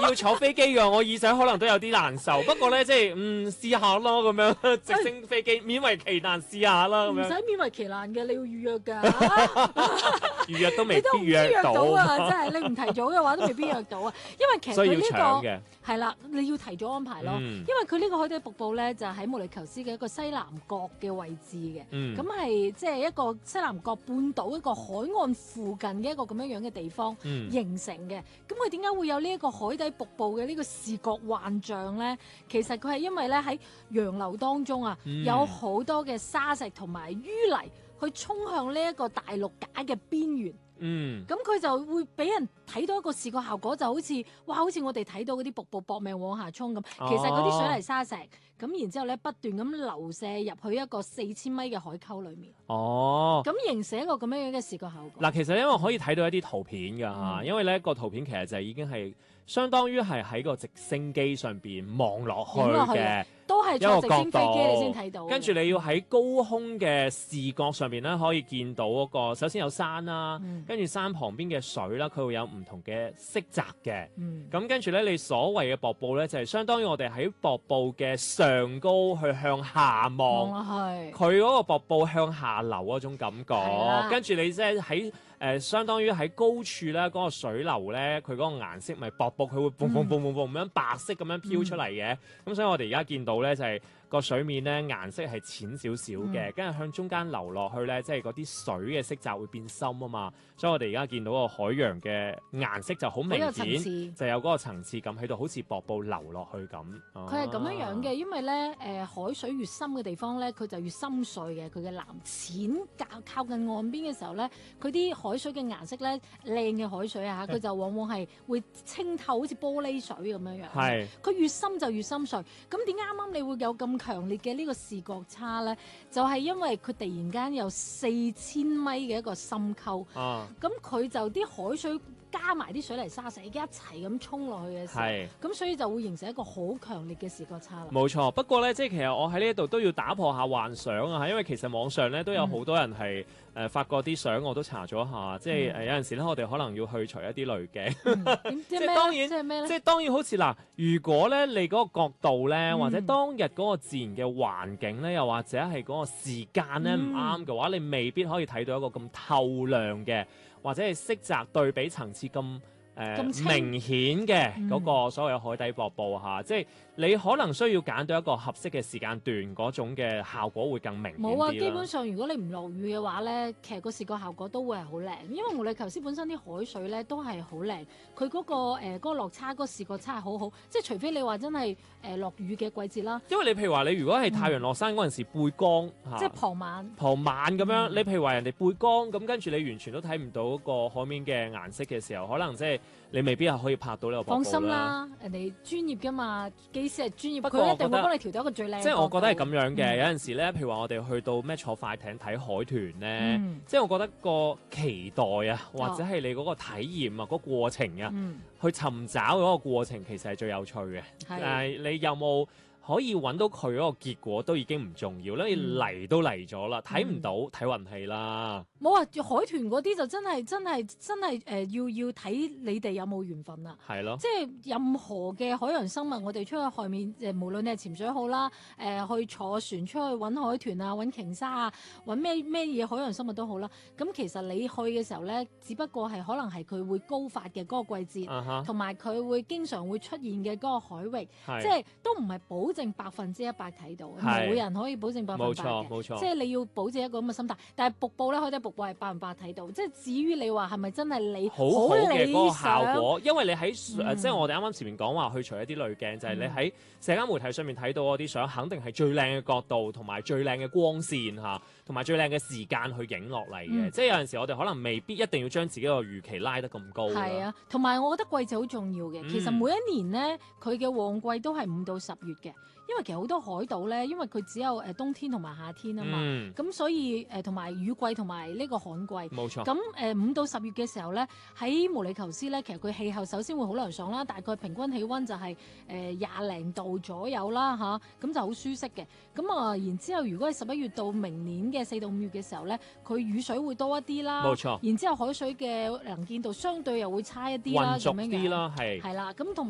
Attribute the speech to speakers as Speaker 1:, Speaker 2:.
Speaker 1: 要坐飛機嘅，我耳仔可能都有啲難受。不過咧，即係試下咯咁樣，直升飛機勉為其難試下啦咁樣。
Speaker 2: 唔使勉為其難嘅，你要預約㗎。
Speaker 1: 預約都未必
Speaker 2: 你都唔知約
Speaker 1: 約
Speaker 2: 到啊！真係你唔提早嘅話都未必約到啊。因為其實
Speaker 1: 所以要
Speaker 2: 佢呢
Speaker 1: 搶嘅。
Speaker 2: 個係啦，你要提早安排咯。因為佢呢個海底瀑布咧，就喺毛里求斯嘅一個西南角嘅位置嘅。咁係即係一個西南角半島一個海岸附近嘅一個咁樣嘅地方形成嘅。咁佢點解會有呢一個海底瀑布嘅呢個視覺幻象咧？其實佢係因為咧喺洋流當中啊，有好多嘅沙石同埋淤泥去衝向呢一個大陸架嘅邊緣。咁佢就會俾人睇到一個視覺效果，就好似好似我哋睇到嗰啲瀑布搏命往下衝咁。其實嗰啲水泥沙石咁，然之後咧不斷咁流射入去一個4000米嘅海溝裏面。咁形成一個咁樣嘅視覺效果。
Speaker 1: 嗱，其實因為可以睇到一啲圖片㗎嚇，因為咧個圖片其實就已經係相當於係喺個直升機上邊望落去嘅。
Speaker 2: 都係坐直升飛機你先睇到，
Speaker 1: 跟住你要喺高空嘅視覺上邊咧，可以見到嗰個首先有山啦，跟住山旁邊嘅水啦，佢會有唔同嘅色澤嘅。咁跟住咧，你所謂嘅瀑布咧，就係相當於我哋喺瀑布嘅上高去向下望，佢嗰個瀑布向下流嗰種感覺。跟住你即係喺相當於喺高處咧，嗰個水流咧，佢嗰個顏色咪瀑布，佢會嘣嘣嘣嘣嘣咁樣白色咁樣飄出嚟嘅。咁所以我哋而家見到咧就係個水面咧顏色係淺少少嘅，跟住向中間流落去咧，即係嗰啲水嘅色澤會變深啊嘛。所以我哋而家見到個海洋嘅顏色就好明顯，就有嗰個層次感喺度，好似瀑布流落去咁。
Speaker 2: 佢係咁樣嘅，因為咧海水越深嘅地方咧，佢就越深邃嘅，佢嘅藍淺靠近岸邊嘅時候咧，佢啲海水嘅顏色咧靚嘅海水啊，佢就往往係會清透，好似玻璃水咁樣樣。係，佢越深就越深邃。咁點解啱啱你會有咁強烈嘅呢個視覺差咧？就係因為佢突然間有4000米嘅一個深溝。咁佢就啲海水加埋啲水泥沙石，一齊咁衝落去嘅時候，咁所以就會形成一個好強烈嘅視覺差啦。
Speaker 1: 冇錯，不過咧，即係其實我喺呢一度都要打破下幻想啊，因為其實網上咧都有好多人係發過啲相，我都查咗下，即係有陣時咧，我哋可能要去除一啲濾鏡。即係當然，
Speaker 2: 即係咩咧？
Speaker 1: 即係當然，好似嗱，如果咧你嗰個角度咧，或者當日嗰個自然嘅環境咧，又或者係嗰個時間咧唔啱嘅話，你未必可以睇到一個咁透亮嘅，或者係色澤對比層次咁明顯嘅嗰個所謂海底瀑布嚇，即係你可能需要揀到一個合適嘅時間段，嗰種嘅效果會更明顯啲。
Speaker 2: 冇啊，基本上如果你唔落雨嘅話咧，其實個視覺效果都會係好靚，因為毛里求斯本身啲海水咧都係好靚，佢嗰個落差嗰個視覺差係好好，即係除非你話真係落雨嘅季節啦。因
Speaker 1: 為你譬如話你如果係太陽落山嗰陣時背光
Speaker 2: 即係傍晚
Speaker 1: 咁樣，你譬如話人哋背光咁，跟住你完全都睇唔到嗰個海面嘅顏色嘅時候，可能即係你未必係可以拍到呢個瀑布啦。放心啦，
Speaker 2: 人哋專業㗎嘛，機師係專業，佢一定會幫你調到一個最靚。
Speaker 1: 即係我覺得係咁樣嘅，有陣時咧，譬如話我哋去到咩坐快艇睇海豚咧，即係我覺得個期待啊，或者係你嗰個體驗啊，嗰個過程啊，去尋找嗰個過程其實係最有趣嘅。但係你有冇可以揾到佢嗰個結果都已經唔重要啦，你嚟都嚟咗啦，睇唔到睇運氣啦。
Speaker 2: 冇啊，海豚嗰啲就真係要睇你哋有冇緣分啦。
Speaker 1: 係咯，
Speaker 2: 即係任何嘅海洋生物，我哋出去海面無論你係潛水好啦，去坐船出去揾海豚啊、揾鯨鯊啊、揾咩嘢海洋生物都好啦。咁其實你去嘅時候咧，只不過係可能係佢會高發嘅嗰個季節，同埋佢會經常會出現嘅嗰個海域，即係都唔係保證100%睇到，冇人可以保證100%嘅。
Speaker 1: 冇錯，
Speaker 2: 即係你要保持一個咁嘅心態。但係瀑布咧，海底瀑布係100%睇到。即係至於你話係咪真係你
Speaker 1: 好嘅嗰個效果，因為你喺
Speaker 2: 即
Speaker 1: 係我哋啱啱前面講話去除一啲濾鏡，就係你喺社交媒體上面睇到嗰啲相，肯定係最靚嘅角度，同埋最靚嘅光線嚇，同埋最靚嘅時間去影落嚟嘅。即係有陣時我哋可能未必一定要將自己個預期拉得咁高。
Speaker 2: 係啊，同埋我覺得季節好重要嘅。其實每一年咧，佢嘅旺季都係5到10月嘅。因為其實好多海島咧，因為佢只有冬天同埋夏天啊嘛，咁所以同埋雨季同埋呢個旱季，
Speaker 1: 冇錯。
Speaker 2: 咁5到10月嘅時候咧，喺毛里求斯咧，其實佢氣候首先會好涼爽啦，大概平均氣温就係20零度左右啦嚇，咁就好舒適嘅。咁然之後如果係11月到明年嘅4到5月嘅時候咧，佢雨水會多一啲啦，
Speaker 1: 冇錯。
Speaker 2: 然之後海水嘅能見度相對又會差一啲啦，咁樣
Speaker 1: 啲啦，係
Speaker 2: 啦，咁同